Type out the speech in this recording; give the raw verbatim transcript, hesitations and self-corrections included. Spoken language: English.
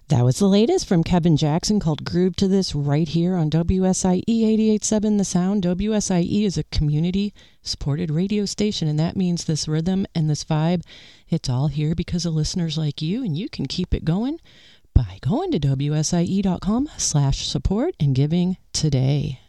That was the latest from Kevin Jackson called Groove to This right here on W S I E eighty-eight point seven The Sound. W S I E is a community-supported radio station, and that means this rhythm and this vibe, it's all here because of listeners like you, and you can keep it going by going to W S I E dot com slash support and giving today.